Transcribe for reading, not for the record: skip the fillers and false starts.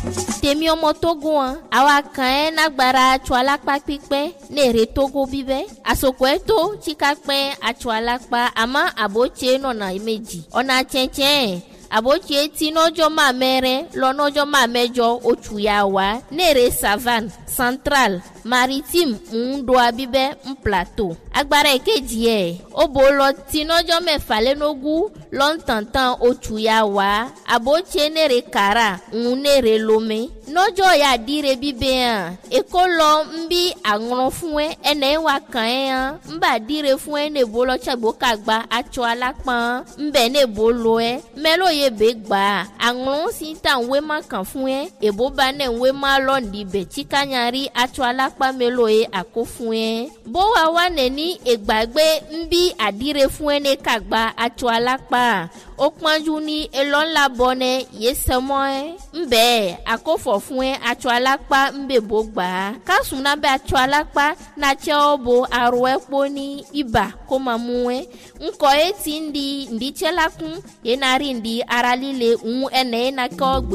Temi ọmọ Togo àwa kan nagbara atsualakpa pipe nere Togo bibe asoko eto chikakpe atsualakpa ama aboche nona imeji ona chenchen aboche ti nojo mamere lo nojo mamejo ochuyawa nere savane central maritime ndo abibe plateau agbara ekeji obolo ti nojo mẹ́fà lenogu lontantan ochuyawa aboche nere kara nere lome nojo ya dire bibe ekolo mbi agron fún ene wa kan mba dire fún ne bolo chagbo kagba atsualakpa mbe ne bolo melo ye be gba agron si tan we ma kan fún ebo ba ne we ma londi be chikanyari atsualakpa melo ako fún bo wa ne ni egbagbe mbi adire fún ne kagba atsualakpa okpanju ni elonla bone yesemo mbe akofo fún atsualakpa mbe bo gba kasuna be atsualakpa na cheobo arwepo ni iba komamu nko eti ndi chelakun yenari ndi aralile ene na ko